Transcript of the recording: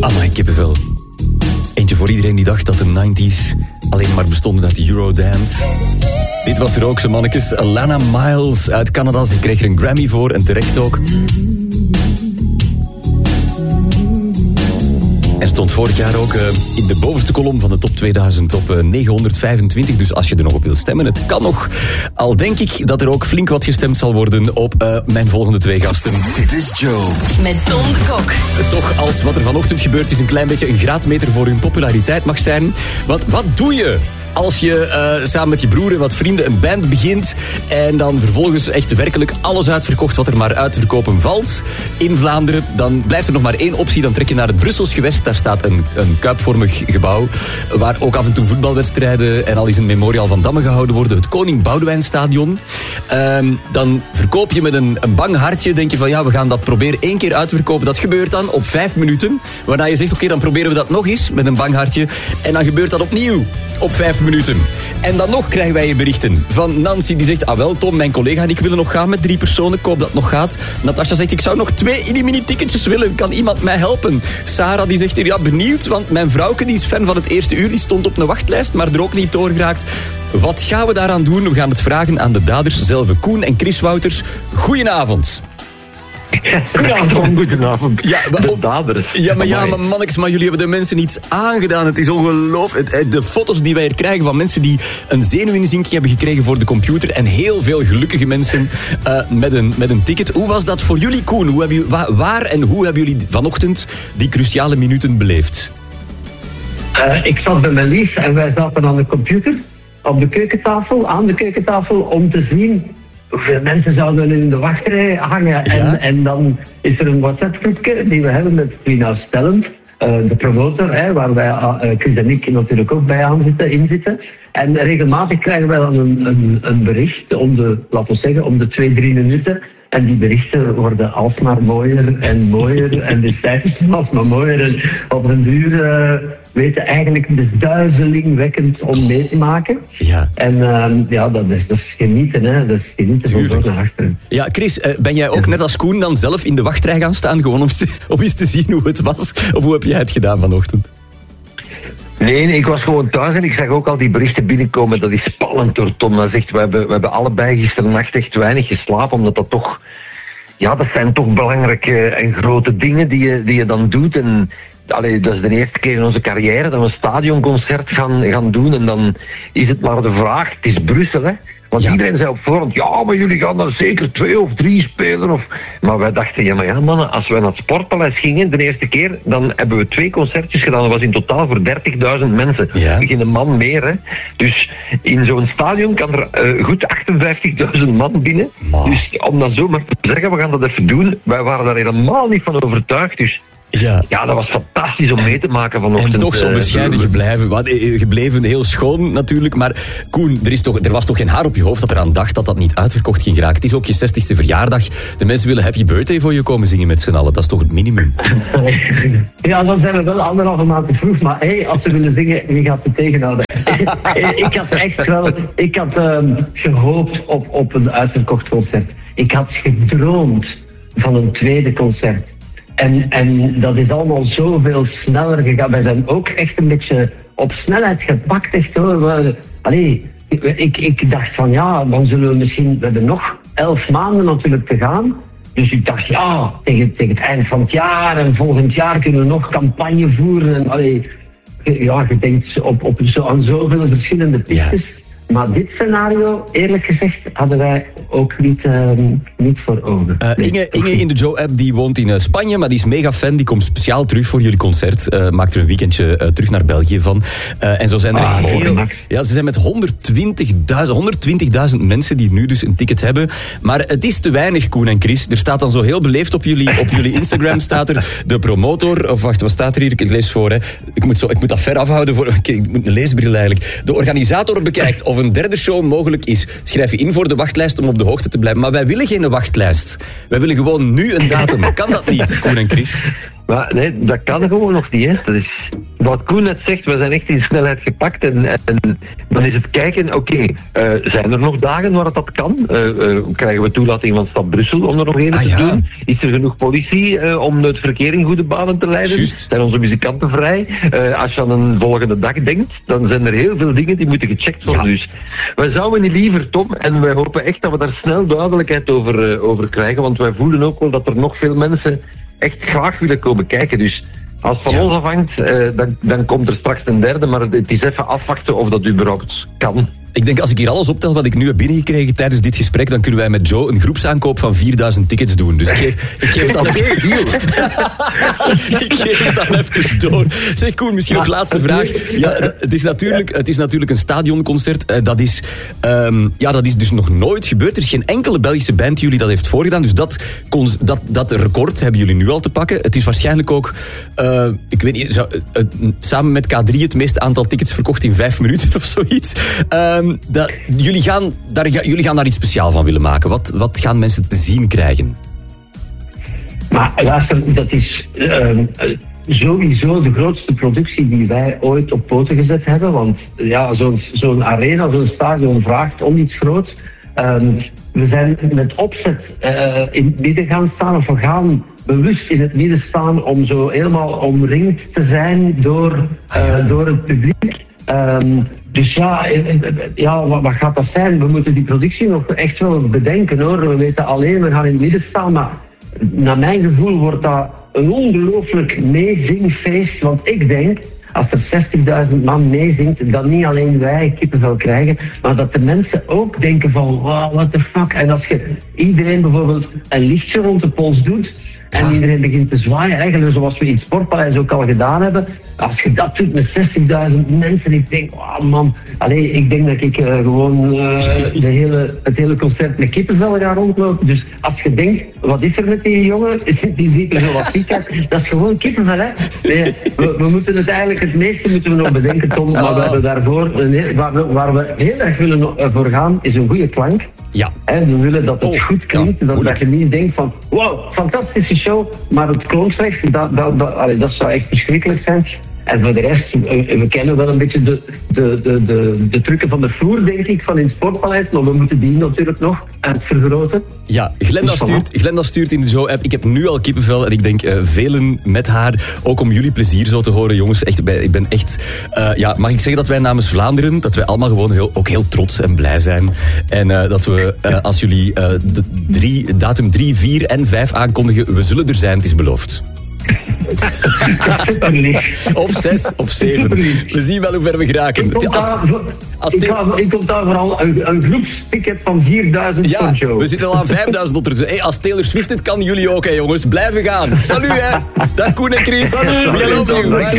Amai, kippenvel. Eentje voor iedereen die dacht dat de 90s alleen maar bestonden uit de Eurodance. Dit was er ook, zo mannetjes. Alana Miles uit Canada. Ze kreeg er een Grammy voor en terecht ook. En stond vorig jaar ook in de bovenste kolom van de top 2000 op 925. Dus als je er nog op wil stemmen, het kan nog. Al denk ik dat er ook flink wat gestemd zal worden op mijn volgende twee gasten. Dit is Joe. Met Tom de Kok. Toch als wat er vanochtend gebeurd is een klein beetje een graadmeter voor hun populariteit mag zijn. Want wat doe je als je samen met je broer en wat vrienden een band begint en dan vervolgens echt werkelijk alles uitverkocht wat er maar uit te verkopen valt in Vlaanderen? Dan blijft er nog maar één optie. Dan trek je naar het Brussels gewest. Daar staat een kuipvormig gebouw waar ook af en toe voetbalwedstrijden en al is een memorial van Damme gehouden worden. Het Koning Boudewijnstadion. Dan verkoop je met een bang hartje. Denk je van ja, we gaan dat proberen 1 keer uit te verkopen. Dat gebeurt dan op 5 minuten. Waarna je zegt oké, dan proberen we dat nog eens met een bang hartje. En dan gebeurt dat opnieuw op 5 minuten. En dan nog krijgen wij berichten van Nancy die zegt, ah wel Tom, mijn collega en ik willen nog gaan met 3 personen, ik hoop dat het nog gaat. Natasha zegt, ik zou nog 2 mini ticketjes willen, kan iemand mij helpen? Sarah die zegt hier, ja benieuwd, want mijn vrouwke die is fan van het eerste uur, die stond op een wachtlijst, maar er ook niet doorgeraakt. Wat gaan we daaraan doen? We gaan het vragen aan de daders zelf. Koen en Chris Wouters, goedenavond. Goedenavond. Ja, de daders. Ja, maar mannetjes, maar jullie hebben de mensen iets aangedaan. Het is ongelooflijk. De foto's die wij hier krijgen van mensen die een zenuwinzinking hebben gekregen voor de computer en heel veel gelukkige mensen met een ticket. Hoe was dat voor jullie, Koen? Waar en hoe hebben jullie vanochtend die cruciale minuten beleefd? Ik zat bij mijn lief en wij zaten aan de computer, aan de keukentafel, om te zien hoeveel mensen zouden in de wachtrij hangen. Ja? En dan is er een WhatsApp-groepje die we hebben met Trina Stellend, de promotor, waar wij, Chris en ik natuurlijk ook bij in zitten. En regelmatig krijgen wij dan een bericht om de 2-3 minuten. En die berichten worden alsmaar mooier en mooier. En de cijfers alsmaar mooier. En op een duur weten eigenlijk het is duizelingwekkend om mee te maken. Ja. En dat is genieten, hè. Dat is genieten van voor naar achteren. Ja, Chris, ben jij ook net als Koen dan zelf in de wachtrij gaan staan? Gewoon om eens te zien hoe het was? Of hoe heb jij het gedaan vanochtend? Nee, ik was gewoon thuis en ik zag ook al die berichten binnenkomen. Dat is spannend door Tom. Dat zegt, we hebben allebei gisternacht echt weinig geslapen, omdat dat toch... Ja, dat zijn toch belangrijke en grote dingen die je dan doet. En dat is de eerste keer in onze carrière dat we een stadionconcert gaan doen. En dan is het maar de vraag, het is Brussel, hè. Want iedereen zei op voorhand, ja, maar jullie gaan dan zeker 2 of 3 spelen. Maar wij dachten, ja mannen, als wij naar het Sportpaleis gingen de eerste keer, dan hebben we 2 concertjes gedaan. Dat was in totaal voor 30.000 mensen. Ja. Geen man meer, hè. Dus in zo'n stadion kan er goed 58.000 man binnen. Dus om dat zo maar te zeggen, we gaan dat even doen. Wij waren daar helemaal niet van overtuigd, dus... Ja, dat was fantastisch om mee te maken vanochtend. En toch zo bescheiden gebleven, heel schoon natuurlijk. Maar Koen, er was toch geen haar op je hoofd dat eraan dacht dat dat niet uitverkocht ging geraken. Het is ook je 60ste verjaardag. De mensen willen Happy Birthday voor je komen zingen met z'n allen. Dat is toch het minimum? Ja, dan zijn we wel 1,5 maand te vroeg. Maar als ze willen zingen, wie gaat ze tegenhouden? Ik had gehoopt op een uitverkocht concert. Ik had gedroomd van een tweede concert. En dat is allemaal zoveel sneller gegaan. Wij zijn ook echt een beetje op snelheid gepakt. Echt hoor. Ik dacht van dan zullen we misschien... We hebben nog 11 maanden natuurlijk te gaan. Dus ik dacht tegen het eind van het jaar en volgend jaar kunnen we nog campagne voeren. En je denkt aan zoveel verschillende pistes. Ja. Maar dit scenario, eerlijk gezegd, hadden wij ook niet voor ogen. Inge in de Joe-app, die woont in Spanje, maar die is mega fan. Die komt speciaal terug voor jullie concert. Maakt er een weekendje terug naar België van. En zo zijn er ze zijn met 120.000 mensen die nu dus een ticket hebben. Maar het is te weinig, Koen en Chris. Er staat dan zo heel beleefd op jullie Instagram staat er de promotor. Of wacht, wat staat er hier? Ik lees voor, hè. Ik moet dat ver afhouden. Ik moet een leesbril eigenlijk. De organisator bekijkt of een derde show mogelijk is. Schrijf je in voor de wachtlijst om op de hoogte te blijven. Maar wij willen geen wachtlijst. Wij willen gewoon nu een datum. Kan dat niet, Koen en Chris? Maar nee, dat kan gewoon nog niet. Hè. wat Koen net zegt, we zijn echt in snelheid gepakt. En dan is het kijken, oké, zijn er nog dagen waar dat kan? Krijgen we toelating van Stad Brussel om er nog een te doen? Is er genoeg politie om het verkeer in goede banen te leiden? Just. Zijn onze muzikanten vrij? Als je aan een volgende dag denkt, dan zijn er heel veel dingen die moeten gecheckt worden. Ja. Dus wij zouden niet liever, Tom, en wij hopen echt dat we daar snel duidelijkheid over krijgen, want wij voelen ook wel dat er nog veel mensen echt graag willen komen kijken. Dus als het van ons afhangt, dan komt er straks een derde, maar het is even afwachten of dat überhaupt kan. Ik denk, als ik hier alles optel wat ik nu heb binnengekregen tijdens dit gesprek, dan kunnen wij met Joe een groepsaankoop van 4000 tickets doen. Dus ik geef het dan even... ik geef het dan even door. Zeg Koen, misschien nog laatste vraag. Ja, het is natuurlijk een stadionconcert. Dat is dus nog nooit gebeurd. Er is geen enkele Belgische band die jullie dat heeft voorgedaan. Dus dat record hebben jullie nu al te pakken. Het is waarschijnlijk ook, ik weet niet, samen met K3 het meeste aantal tickets verkocht in 5 minuten of zoiets. Jullie gaan daar iets speciaal van willen maken. Wat gaan mensen te zien krijgen? Maar luister, dat is sowieso de grootste productie die wij ooit op poten gezet hebben. Want ja, zo'n arena, zo'n stadion vraagt om iets groots. We zijn met opzet in het midden gaan staan, of we gaan bewust in het midden staan om zo helemaal omringd te zijn door het publiek. Dus wat gaat dat zijn? We moeten die productie nog echt wel bedenken, hoor. We weten alleen, we gaan in het midden staan, maar naar mijn gevoel wordt dat een ongelooflijk meezingfeest. Want ik denk, als er 60.000 man meezingt, dat niet alleen wij kippenvel krijgen, maar dat de mensen ook denken van, wow, what the fuck. En als je iedereen bijvoorbeeld een lichtje rond de pols doet, en iedereen begint te zwaaien, eigenlijk zoals we in het Sportpaleis ook al gedaan hebben. Als je dat doet met 60.000 mensen, ik denk, oh man, ik denk dat ik gewoon het hele concert met kippenvel ga rondlopen. Dus als je denkt, wat is er met die jongen? Die ziet er zo wat ziek uit. Dat is gewoon kippenvel, hè? Nee, we moeten het eigenlijk, het meeste moeten we nog bedenken, Tom. Maar we hebben daarvoor, waar we heel erg willen voor gaan, is een goede klank. Ja. En we willen dat het goed klinkt, dat je niet denkt van, wow, fantastische show, maar het klonk slecht, dat zou echt verschrikkelijk zijn. En voor de rest, we kennen wel een beetje de trucken van de vloer, denk ik, van in het Sportpaleis, maar we moeten die natuurlijk nog uitvergroten. Ja, Glenda stuurt in de Joe-app, ik heb nu al kippenvel en ik denk velen met haar, ook om jullie plezier zo te horen, jongens. Echt, ik ben echt, mag ik zeggen dat wij namens Vlaanderen, dat wij allemaal gewoon ook heel trots en blij zijn. En dat we, als jullie datum 3, 4 en 5 aankondigen, we zullen er zijn, het is beloofd. Of 6 of 7. We zien wel hoe ver we geraken. Ik kom daar vooral een groepsticket van 4000 voor show. We zitten al aan 5000 ondertussen. Als Taylor Swift het kan, jullie ook, hè, jongens. Blijven gaan. Salut, hè. Dag Koen en Chris. We love you.